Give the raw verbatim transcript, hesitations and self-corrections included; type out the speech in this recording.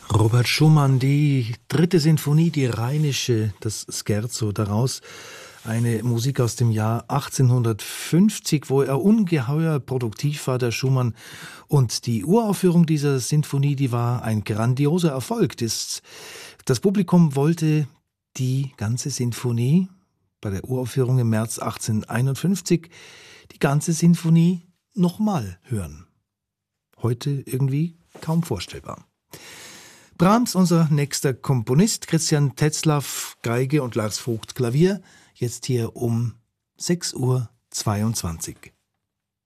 Robert Schumann, die dritte Sinfonie, die Rheinische, das Scherzo daraus, eine Musik aus dem Jahr achtzehnhundertfünfzig, wo er ungeheuer produktiv war, der Schumann. Und die Uraufführung dieser Sinfonie, die war ein grandioser Erfolg. Das, das Publikum wollte die ganze Sinfonie, bei der Uraufführung im März achtzehnhunderteinundfünfzig, die ganze Sinfonie nochmal hören. Heute irgendwie kaum vorstellbar. Brahms, unser nächster Komponist, Christian Tetzlaff, Geige und Lars Vogt, Klavier, jetzt hier um sechs Uhr zweiundzwanzig.